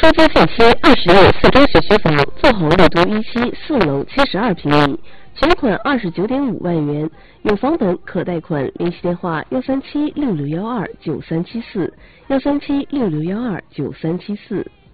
出租限期20年4中学区房，坐侯六都一期4楼72平米，全款29.5万元，有房本可贷款，联系电话13766129374，13766129374。